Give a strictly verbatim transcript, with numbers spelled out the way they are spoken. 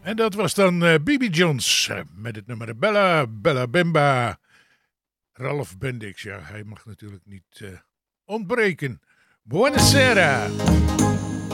En dat was dan uh, B B Jones uh, met het nummer Bella, Bella Bimba. Ralph Bendix, ja, hij mag natuurlijk niet uh, ontbreken. Buonasera.